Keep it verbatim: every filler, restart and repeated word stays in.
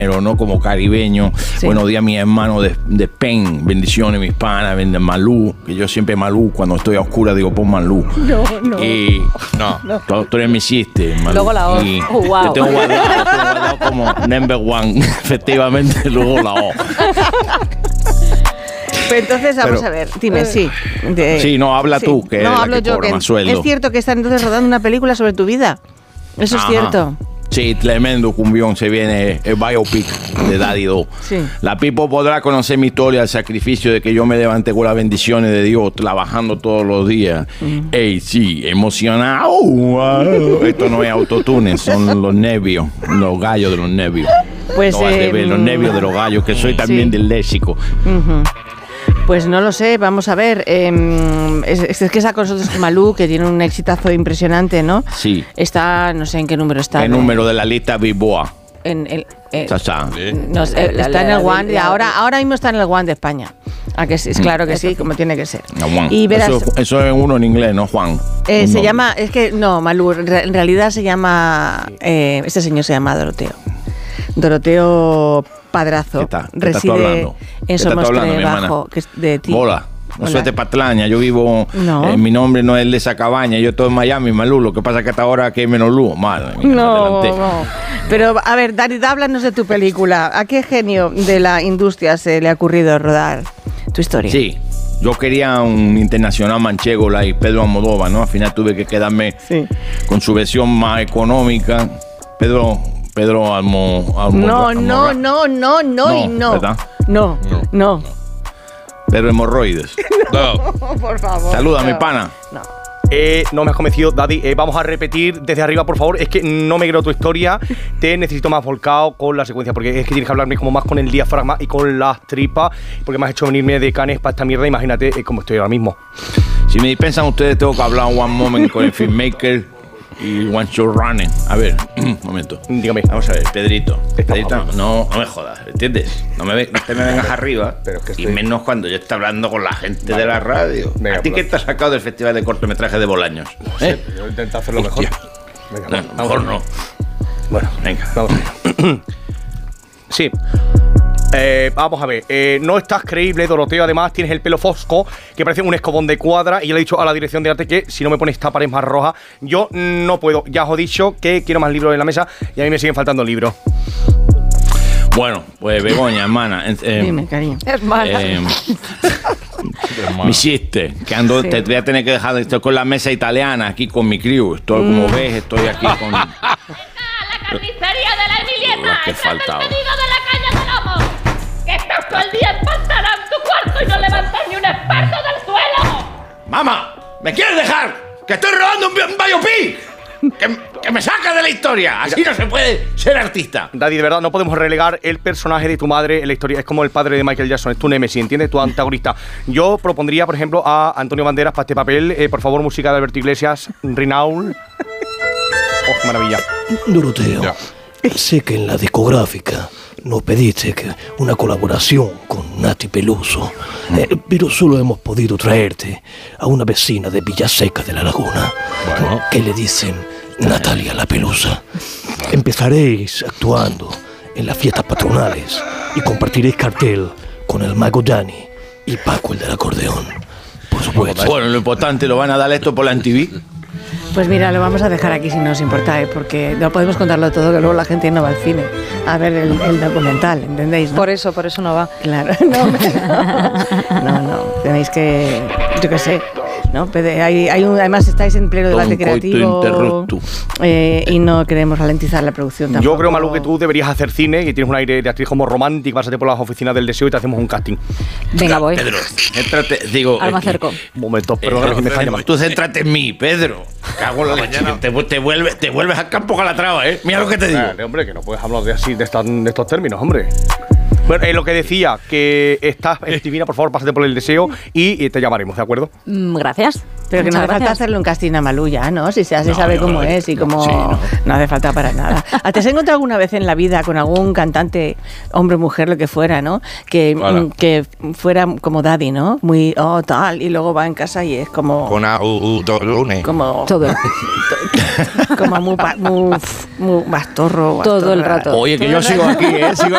pero no como caribeño. Sí. Buenos días, mis hermanos de, de Spain. Bendiciones, mis panas. De Malú, que yo siempre Malú, cuando estoy a oscura digo pon Malú. No, no. Y no, no. Tú, tú eres mi chiste, Malú. Luego la O. Y Oh, wow. Te tengo guardado, te tengo guardado como number one. Efectivamente, luego la O. Pues entonces, vamos Pero, a ver, dime, sí. De, sí, no, habla sí. tú, que no, la hablo que yo, cobra que más sueldo. Es cierto que están entonces rodando una película sobre tu vida. Eso Ajá. es cierto. Sí, tremendo cumbión, se viene el biopic de Daddy Do. Sí. La people podrá conocer mi historia, el sacrificio de que yo me levanté con las bendiciones de Dios, trabajando todos los días. Mm. Ey, sí, emocionado. Wow. Esto no es autotune, son los nervios, los gallos de los nervios. Pues no, eh, ver, los nervios de los gallos, que soy también sí. del léxico. Uh-huh. Pues no lo sé, vamos a ver. Eh, es, es que está con nosotros Malú, que tiene un exitazo impresionante, ¿no? Sí. Está, no sé en qué número está. ¿Qué número de la lista Bilboa? En el, eh, Chacha. No, eh, está en el One, ahora, ahora mismo está en el One de España. ¿A que sí? Es claro que sí, como tiene que ser. No, y verás, eso, eso es uno en inglés, ¿no, Juan? Eh, se llama, es que, no, Malú, en realidad se llama, eh, este señor se llama Doroteo. Doroteo Padrazo. ¿Qué está? ¿Qué reside en Somostre Bajo, que es de ti. Hola. No soy de Patraña, yo vivo, no. eh, mi nombre no es el de esa cabaña, yo estoy en Miami, Malú, lo que pasa es que hasta ahora que hay menos luz, madre mía, no, no. Pero a ver, Dani, háblanos de tu película. ¿A qué genio de la industria se le ha ocurrido rodar tu historia? Sí, yo quería un internacional manchego, like Pedro Almodóvar, ¿no? Al final tuve que quedarme sí. con su versión más económica. Pedro... Pedro Almo, Almo no, no, no, no, no y no. ¿Verdad? No, no, no. Pedro Hemorroides. No, por favor. Saluda, no. mi pana. No. Eh, no me has convencido, Daddy. Eh, vamos a repetir desde arriba, por favor. Es que no me creo tu historia. Te necesito más volcado con la secuencia, porque es que tienes que hablarme como más con el diafragma y con las tripas, porque me has hecho venirme de Canes para esta mierda. Imagínate eh, cómo estoy ahora mismo. Si me dispensan ustedes, tengo que hablar one moment con el filmmaker y one shot running. A ver, un momento. Dígame. Vamos a ver, Pedrito. Pedrito, no, no me jodas, ¿entiendes? No, me, no te me vengas arriba. Pero es que estoy... Y menos cuando yo estoy hablando con la gente vale. de la radio. Venga, ¿a ti qué te has sacado del Festival de Cortometraje de Bolaños? No sé, ¿eh? Yo intenté hacerlo Hostia. mejor. Venga, no, vamos, mejor vamos. no. Bueno, venga, vamos allá. Sí. Eh, vamos a ver, eh, no estás creíble, Doroteo. Además tienes el pelo fosco que parece un escobón de cuadra. Y yo le he dicho a la dirección de arte que si no me pones esta pared más roja, yo no puedo. Ya os he dicho que quiero más libros en la mesa y a mí me siguen faltando libros. Bueno, pues Begoña, hermana. Eh, Dime, cariño. Hermana. Eh, mi chiste, que ando, sí. te voy a tener que dejar, estoy con la mesa italiana aquí con mi crew. Estoy, mm. como ves, estoy aquí con... La carnicería de la Emilieta, que faltaba. El pedido de la caña de lomo. Que estás todo el día empantanado en tu cuarto y no levantas ni un esparto del suelo. ¡Mamá! ¿Me quieres dejar? ¡Que estoy robando un, un biopic! Que, ¡Que me saca de la historia! Así no se puede ser artista. Daddy, de verdad, no podemos relegar el personaje de tu madre en la historia. Es como el padre de Michael Jackson, es tu némesis, ¿entiendes? Tu antagonista. Yo propondría, por ejemplo, a Antonio Banderas para este papel. Eh, por favor, música de Alberto Iglesias, Rinaul. ¡Oh, qué maravilla! Doroteo, ya. sé que en la discográfica nos pediste que una colaboración con Nati Peluso, eh, pero solo hemos podido traerte a una vecina de Villaseca de la Laguna, bueno. que le dicen Natalia la Pelusa. Empezaréis actuando en las fiestas patronales y compartiréis cartel con el mago Dani y Paco el del acordeón. Por supuesto. Bueno, lo importante, ¿lo van a dar esto por la M T V? Pues mira, lo vamos a dejar aquí si no os importa, ¿eh? Porque no podemos contarlo todo, que luego la gente no va al cine a ver el, el documental, ¿entendéis? ¿No? Por eso, por eso no va. Claro, no, no, no, tenéis que, yo qué sé, ¿no? Hay, hay un, además estáis en pleno debate creativo eh, y no queremos ralentizar la producción tampoco. Yo creo, Malú, que tú deberías hacer cine, que tienes un aire de actriz como romántica, pásate por las oficinas del deseo y te hacemos un casting. Venga, voy. Pedro, céntrate, digo... Ahora me acerco. Un momento, perdón, eh, que me está llamando. Tú céntrate en mí, Pedro. Cago en la leche, te, te, vuelves, te vuelves al campo Calatrava, ¿eh? Mira lo que te digo. Vale, hombre, que no puedes hablar de así, de, estas, de estos términos, hombre. Bueno, eh, lo que decía, que estás divina, por favor, pásate por el deseo y, y te llamaremos, ¿de acuerdo? Mm, gracias. Pero que Muchas no hace gracias. falta hacerle un casting a Malú ya, ¿no? Si se, se no, sabe no, cómo no, es y cómo... Sí, no. no hace falta para nada. ¿Te has encontrado alguna vez en la vida con algún cantante, hombre o mujer, lo que fuera, ¿no? Que, mm, que fuera como Daddy, ¿no? Muy, oh, tal, y luego va en casa y es como... Con a, u, u, do, lune. Como... Todo. Como muy, muy, muy bastorro, bastorra. Todo el rato. Oye, que yo sigo aquí, ¿eh? Sigo,